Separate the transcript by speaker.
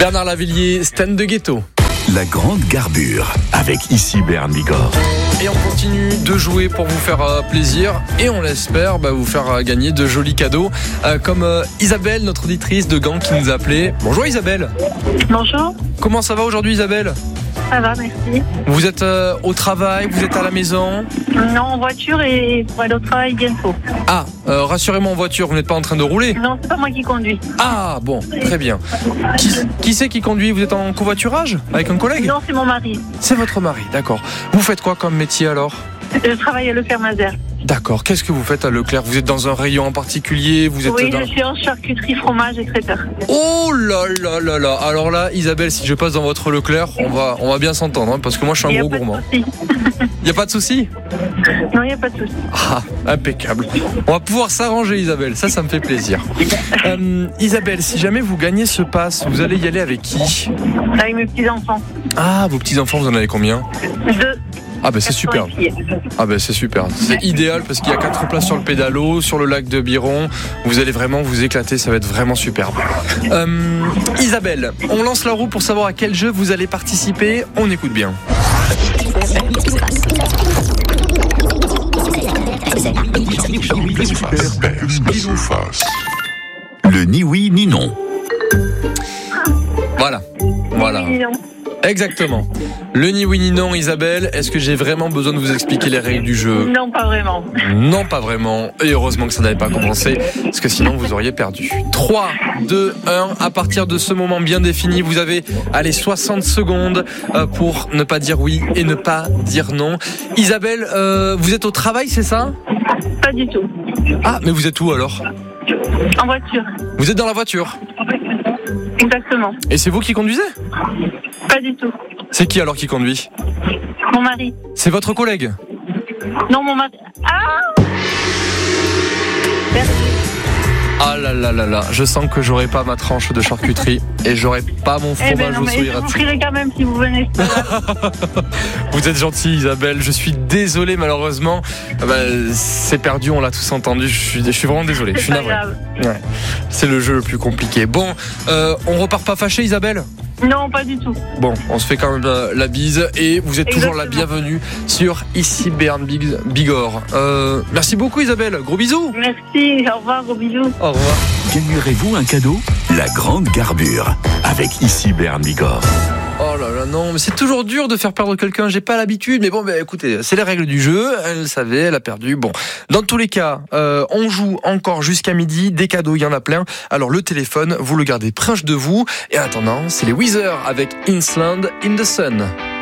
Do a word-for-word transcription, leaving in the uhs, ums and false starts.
Speaker 1: Bernard Lavilliers, Stand de Ghetto.
Speaker 2: La grande garbure avec ici Bern Bigorre.
Speaker 1: Et on continue de jouer pour vous faire euh, plaisir et on l'espère bah, vous faire euh, gagner de jolis cadeaux euh, comme euh, Isabelle, notre auditrice de Gand qui nous a appelé. Bonjour Isabelle.
Speaker 3: Bonjour.
Speaker 1: Comment ça va aujourd'hui Isabelle ?
Speaker 3: Ça va, merci.
Speaker 1: Vous êtes euh, au travail, vous êtes à la maison ?
Speaker 3: Non, en voiture et pour aller au travail bientôt.
Speaker 1: Ah, euh, rassurez-moi en voiture, vous n'êtes pas en train de rouler ?
Speaker 3: Non, c'est pas moi qui conduis.
Speaker 1: Ah bon, très bien. Qui, qui c'est qui conduit ? Vous êtes en covoiturage avec un collègue ?
Speaker 3: Non, c'est mon mari.
Speaker 1: C'est votre mari, d'accord. Vous faites quoi comme métier alors ?
Speaker 3: Je travaille à Leclerc-Mazère.
Speaker 1: D'accord. Qu'est-ce que vous faites à Leclerc ? Vous êtes dans un rayon en particulier ? Vous êtes
Speaker 3: Oui,
Speaker 1: dans...
Speaker 3: je suis en charcuterie, fromage et traiteur.
Speaker 1: Oh là là là là. Alors là, Isabelle, si je passe dans votre Leclerc, on va, on va bien s'entendre, hein, parce que moi je suis un gros gourmand. Il n'y a pas de souci ?
Speaker 3: Non, il n'y a pas de souci.
Speaker 1: Ah, impeccable. On va pouvoir s'arranger Isabelle, ça, ça me fait plaisir. Euh, Isabelle, si jamais vous gagnez ce pass, vous allez y aller avec qui ?
Speaker 3: Avec mes petits-enfants.
Speaker 1: Ah, vos petits-enfants, vous en avez combien ?
Speaker 3: Deux.
Speaker 1: Ah ben c'est super. Ah ben c'est super. C'est idéal parce qu'il y a quatre places sur le pédalo, sur le lac de Biron. Vous allez vraiment vous éclater, ça va être vraiment superbe. Euh, Isabelle, on lance la roue pour savoir à quel jeu vous allez participer. On écoute bien.
Speaker 2: Le ni oui ni non.
Speaker 1: Voilà. Voilà. Exactement. Le ni oui ni non, Isabelle, est-ce que j'ai vraiment besoin de vous expliquer les règles du jeu ?
Speaker 3: Non, pas vraiment.
Speaker 1: Non, pas vraiment. Et heureusement que ça n'avait pas commencé, parce que sinon vous auriez perdu. trois, deux, un, à partir de ce moment bien défini, vous avez, allez, soixante secondes pour ne pas dire oui et ne pas dire non. Isabelle, euh, vous êtes au travail, c'est ça ?
Speaker 3: Pas du tout.
Speaker 1: Ah, mais vous êtes où alors ?
Speaker 3: En voiture.
Speaker 1: Vous êtes dans la voiture ?
Speaker 3: Exactement.
Speaker 1: Et c'est vous qui conduisez ?
Speaker 3: Pas du tout.
Speaker 1: C'est qui alors qui conduit ?
Speaker 3: Mon mari.
Speaker 1: C'est votre collègue ?
Speaker 3: Non, mon mari. Ah ! Merci.
Speaker 1: Ah là là là là, je sens que j'aurai pas ma tranche de charcuterie et j'aurai pas mon fromage
Speaker 3: eh ben non,
Speaker 1: au
Speaker 3: mais
Speaker 1: sourire.
Speaker 3: je vous prierai quand même si vous venez.
Speaker 1: Vous êtes gentille Isabelle, je suis désolé malheureusement. Ah bah, c'est perdu, on l'a tous entendu, je suis, je suis vraiment désolé. Je suis
Speaker 3: C'est pas
Speaker 1: navré.
Speaker 3: grave.
Speaker 1: Ouais. C'est le jeu le plus compliqué. Bon, euh, on repart pas fâché Isabelle ?
Speaker 3: Non, pas du tout.
Speaker 1: Bon, on se fait quand même la, la bise et vous êtes toujours la
Speaker 3: Exactement.
Speaker 1: bienvenue sur ici Bern Big- Bigorre. Euh, merci beaucoup Isabelle, gros bisous.
Speaker 3: Merci, au revoir, gros bisous.
Speaker 1: Au revoir.
Speaker 2: Gagnerez-vous un cadeau ? La grande garbure avec ici Bern Bigorre.
Speaker 1: Oh là là, non, mais c'est toujours dur de faire perdre quelqu'un, j'ai pas l'habitude, mais bon, bah, écoutez, c'est les règles du jeu, elle savait, elle a perdu, bon. Dans tous les cas, euh, on joue encore jusqu'à midi, des cadeaux, il y en a plein, alors le téléphone, vous le gardez proche de vous, et en attendant, c'est les Weezer avec Inland in the Sun.